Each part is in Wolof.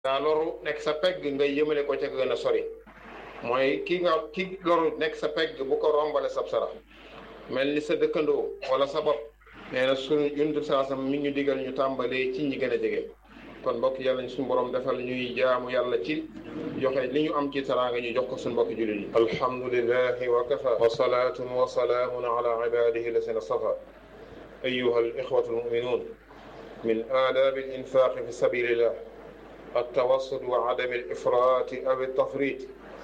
daa loru nekk sa pegg ngay yëmale ko ca gën a sori mooy ki loru nekk sa pegg bu ko rombale sab sara mel ni sa dëkkandoo wala sa bopp nee na suñu yuntu saasam mi ñu digal ñu tàmbalee ci ñi gën a jege kon mbokk yàlla ñu suñu borom defal ñuy jaamu yàlla ci joxe li ñu am ci teraanga ñu jox ko suñu mbokki jullit yi alhamdulillahi wa kafa wa salaatun wa salaamun ala ibadihi lasina safa ayuha al ixwatu almuminun min aadaabi al infaqi fi sabilillah التوسط وعدم الإفراط أو التفريط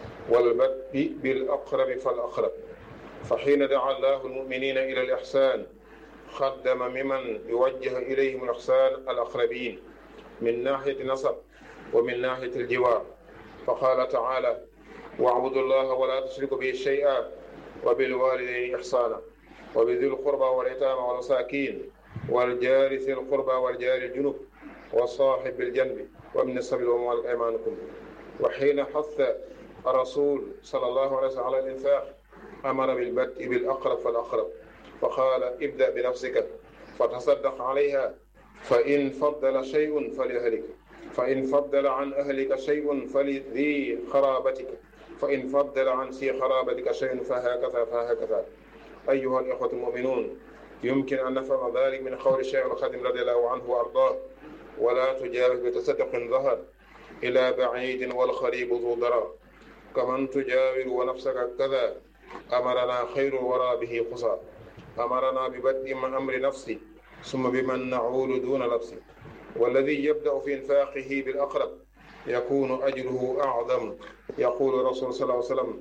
والبدء بالأقرب فالأقرب فحين دعا الله المؤمنين إلى الإحسان قدم ممن يوجه إليهم الإحسان الأقربين من ناحية النسب ومن ناحية الجوار فقال تعالى واعبدوا الله ولا تشركوا به شيئا وبالوالدين إحسانا وبذي القربى واليتامى والمساكين والجار ذي القربى والجار الجنب وصاحب بالجنب ومن السبيل وموالك أيمانكم وحين حث الرسول صلى الله عليه وسلم على الإنفاق أمر بالبدء بالأقرب فالأقرب فقال ابدأ بنفسك فتصدق عليها فإن فضل شيء فلأهلك فإن فضل عن أهلك شيء فلذي قرابتك فإن فضل عن ذي قرابتك شيء فهكذا أيها الإخوة المؤمنون يمكن أن نفهم ذلك من قول الشيخ الخادم رضي الله عنه وأرضاه ولا تجاوز بتصدق ظهر إلى بعيد والخريب ذو ضرر كمن تجاور ونفسك كذا أمرنا خير الورى به خصا أمرنا ببدء من أمر نفسي ثم بمن نعول دون نفسي والذي يبدأ في إنفاقه بالأقرب يكون أجره أعظم يقول الرسول صلى الله عليه وسلم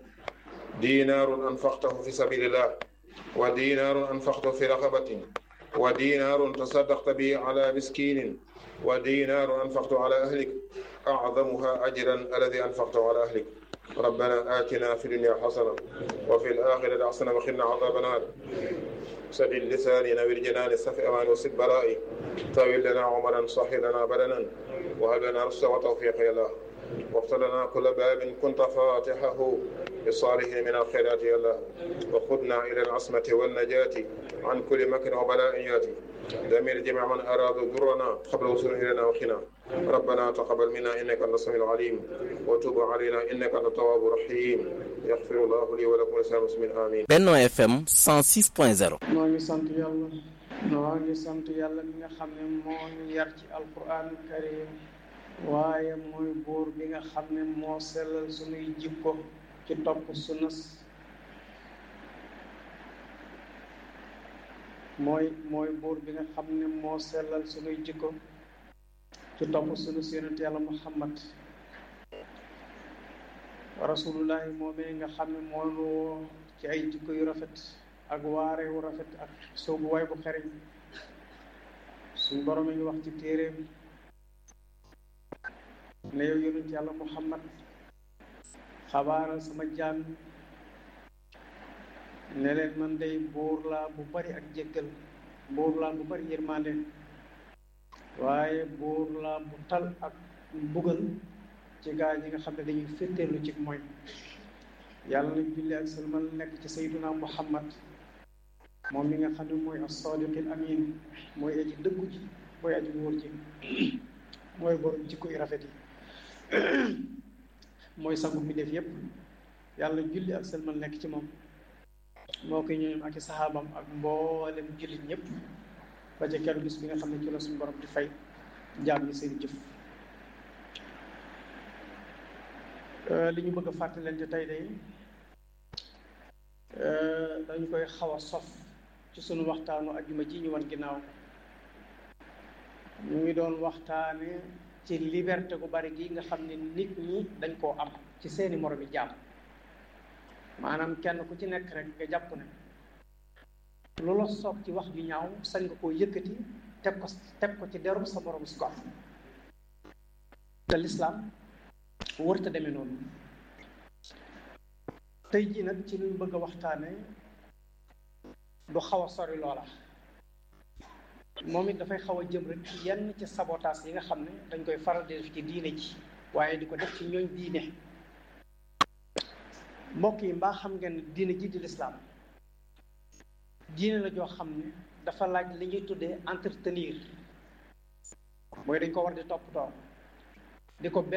دينار أنفقته في سبيل الله ودينار أنفقته في رقبة ودينار تصدقت به على مسكين ودينار أنفقته على أهلك أعظمها أجرا الذي أنفقته على أهلك ربنا آتنا في الدنيا حسنة وفي الآخرة حسنة وقنا عذاب النار سد اللسان نوير جنان سف أمان وسد برائي طويل لنا عمرا صحي لنا بدنا وهب لنا رشد وتوفيق يا الله وافتح لنا كل باب كنت فاتحه للصالحين من الخيرات يا الله وخذنا إلى العصمة والنجاة عن كل مكر وبلاء ياتي دمير جميع من أرادوا ضرنا قبل وصول إلينا وخنا ربنا تقبل منا إنك أنت السميع العليم وتوب علينا إنك أنت التواب الرحيم يغفر الله لي ولكم ولسائر المسلمين آمين. Benno FM 106.0. maa ngi sant yàlla mi nga xam ne moo ñu yar ci alquran karim waaye mooy buur bi nga xam ne moo sellal sunuy jikko ci topp sunnas mooy buur bi nga xam ne moo sellal sunuy jikko ci topp sunu yonent yàlla Muhammad rasulullahi moomee nga xam ne moo nu woo ci ay jikko yu rafet ak waare wu rafet ak soobu waay bu xereñ suñu borom ngi wax ci téeréem ne yow yonent yàlla Muhammad xabaaral sama jaam ne leen man day buur laa bu bari ak jéggal buur laa bu bari yërmande waaye buur laa bu tal ak mbugal ci gaa ñi nga xam ne dañuy fétteelu ci mooy yàlla nañ julli ak salmal nekk ci sayyiduna Muhammad moom mi nga xam ne mooy as-sadiqil amin mooy aji dëggu ji mooy aji wóor ji mooy borom jikko yu rafet yi mooy sangu mi def yépp yàlla julli ak salmal nekk ci moom moo koy ñëwam ak i saxaabam ak mboolem jullit ñëpp ba ca keroog bis bi nga xam ne ci la suñu borom di fay jaam ñi seen jëf li ñu bëgg a fàttalante tey day dañu koy xaw a sof ci sunu waxtaanu ajjuma ji ñu wan ginnaaw ñu ngi doon waxtaane ci liberté gu bari gi nga xam ne nit ñi dañ koo am ci seeni moromi jaam maanaam kenn ku ci nekk rek nga jàpp ne lu la soob ci wax ju ñaaw sañ nga koo yëkkati teg ko ci derum sa morom si ko te lislaam wërta demee noonu tey jii nag ci luñ bëgg a waxtaane du xaw a sori loola moom it dafay xaw a jëm rek ci yenn ci sabotage yi nga xam ne dañ koy faral di def ci diine ji waaye di ko def ci ñooñ diine mbokk yi mbaa xam ngeen diine ji di lislaam diine la joo xam ne dafa laaj li ñuy tuddee entretenir mooy dañ ko war di toppatoo di ko